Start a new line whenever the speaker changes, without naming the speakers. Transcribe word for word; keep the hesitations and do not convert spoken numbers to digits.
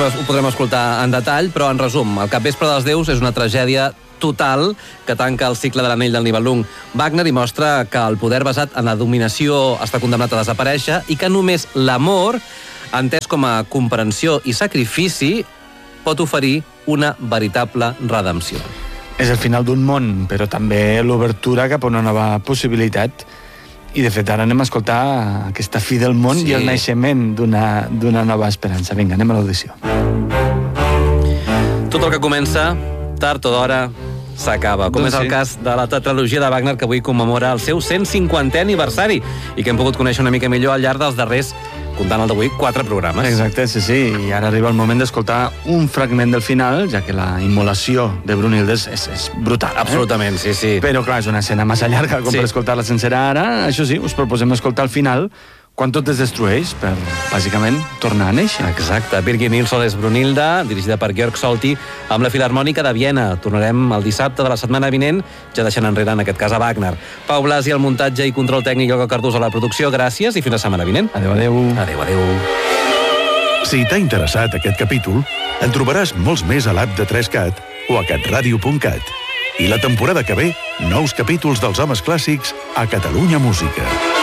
Ho podrem escoltar en detall, però en resum, el Capvespre dels Déus és una tragèdia total que tanca el cicle de l'Anell del Nibelung. Wagner hi mostra que el poder basat en la dominació està condemnat a desaparèixer i que només l'amor, entès com a comprensió i sacrifici, pot oferir una veritable redempció.
És el final d'un món, però també l'obertura cap a una nova possibilitat. I, de fet, ara anem a escoltar aquesta fi del món sí. i el naixement d'una nova esperança. Vinga, anem a l'audició.
Tot el que comença, tard o d'hora, s'acaba. Com doncs és el sí. cas de la tetralogia de Wagner, que avui commemora el seu cent cinquantè aniversari i que hem pogut conèixer una mica millor al llarg dels darrers, comptant el d'avui, quatre programes.
Exacte, sí, sí. I ara arriba el moment d'escoltar un fragment del final, ja que la immolació de Brunhilde és, és, és brutal.
Absolutament, eh? sí, sí.
Però, clar, és una escena massa llarga com sí. per escoltar-la sencera ara. Això sí, us proposem escoltar el final, quan tot es destrueix, per, bàsicament, tornar a néixer.
Exacte. Birgit Nilsson és Brunhilde, dirigida per Georg Solti, amb la Filharmònica de Viena. Tornarem el dissabte de la setmana vinent, ja deixant enrere, en aquest cas, a Wagner. Pau Blasi, el muntatge i control tècnic, Olga Cardús a la producció. Gràcies i fins la setmana vinent.
Adéu, adéu.
Adéu, adéu.
Si t'ha interessat aquest capítol, en trobaràs molts més a l'app de tres cat o a catradio punt cat. I la temporada que ve, nous capítols dels homes clàssics a Catalunya Música.